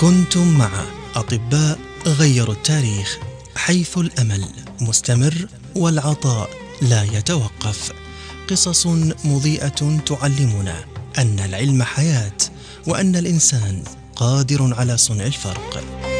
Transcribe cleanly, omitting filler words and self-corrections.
كنتم مع أطباء غيروا التاريخ، حيث الأمل مستمر والعطاء لا يتوقف. قصص مضيئة تعلمنا أن العلم حياة، وأن الإنسان قادر على صنع الفرق.